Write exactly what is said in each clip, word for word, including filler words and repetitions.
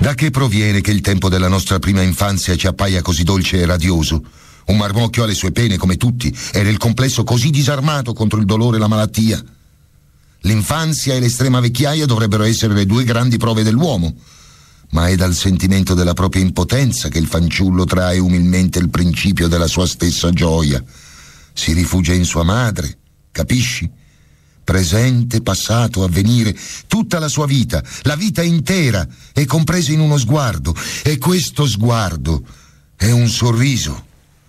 Da che proviene che il tempo della nostra prima infanzia ci appaia così dolce e radioso? Un marmocchio ha le sue pene come tutti e nel complesso così disarmato contro il dolore e la malattia. L'infanzia e l'estrema vecchiaia dovrebbero essere le due grandi prove dell'uomo, ma è dal sentimento della propria impotenza che il fanciullo trae umilmente il principio della sua stessa gioia. Si rifugia in sua madre, capisci? Presente, passato, avvenire, tutta la sua vita, la vita intera, è compresa in uno sguardo, e questo sguardo è un sorriso.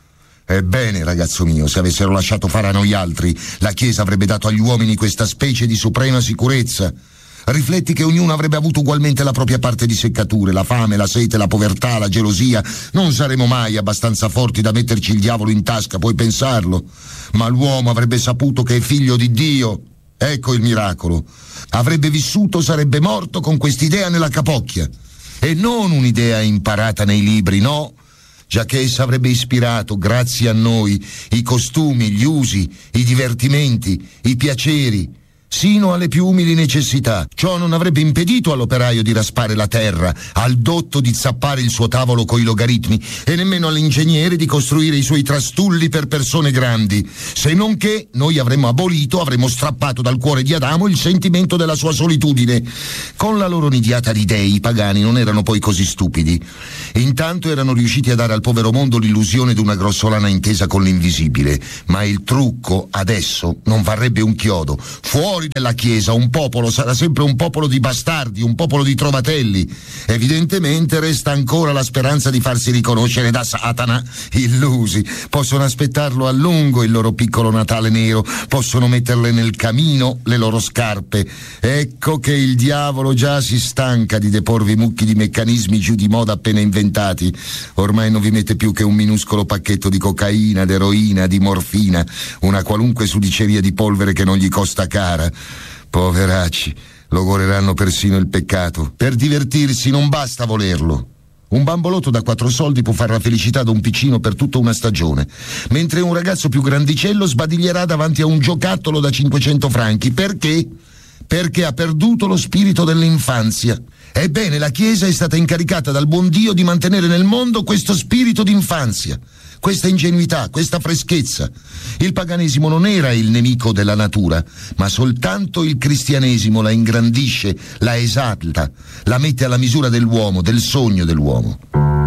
Ebbene, ragazzo mio, se avessero lasciato fare a noi altri, la Chiesa avrebbe dato agli uomini questa specie di suprema sicurezza. Rifletti che ognuno avrebbe avuto ugualmente la propria parte di seccature, la fame, la sete, la povertà, la gelosia. Non saremo mai abbastanza forti da metterci il diavolo in tasca, puoi pensarlo. Ma l'uomo avrebbe saputo che è figlio di Dio. Ecco il miracolo. Avrebbe vissuto, sarebbe morto con quest'idea nella capocchia. E non un'idea imparata nei libri, no, giacché essa avrebbe ispirato, grazie a noi, i costumi, gli usi, i divertimenti, i piaceri, sino alle più umili necessità. Ciò non avrebbe impedito all'operaio di raspare la terra, al dotto di zappare il suo tavolo coi logaritmi e nemmeno all'ingegnere di costruire i suoi trastulli per persone grandi, se non che noi avremmo abolito, avremmo strappato dal cuore di Adamo il sentimento della sua solitudine. Con la loro nidiata di dei, i pagani non erano poi così stupidi. Intanto erano riusciti a dare al povero mondo l'illusione di una grossolana intesa con l'invisibile, ma il trucco adesso non varrebbe un chiodo. Fuori della Chiesa un popolo sarà sempre un popolo di bastardi, un popolo di trovatelli. Evidentemente resta ancora la speranza di farsi riconoscere da Satana. Illusi, possono aspettarlo a lungo il loro piccolo Natale nero, possono metterle nel camino le loro scarpe. Ecco che il diavolo già si stanca di deporvi mucchi di meccanismi giù di moda appena inventati. Ormai non vi mette più che un minuscolo pacchetto di cocaina, d'eroina, di morfina, una qualunque sudiceria di polvere che non gli costa cara. Poveracci, logoreranno persino il peccato. Per divertirsi non basta volerlo. Un bambolotto da quattro soldi può fare la felicità da un piccino per tutta una stagione, mentre un ragazzo più grandicello sbadiglierà davanti a un giocattolo da cinquecento franchi. Perché? Perché ha perduto lo spirito dell'infanzia. Ebbene, la Chiesa è stata incaricata dal buon Dio di mantenere nel mondo questo spirito d'infanzia, questa ingenuità, questa freschezza. Il paganesimo non era il nemico della natura, ma soltanto il cristianesimo la ingrandisce, la esalta, la mette alla misura dell'uomo, del sogno dell'uomo.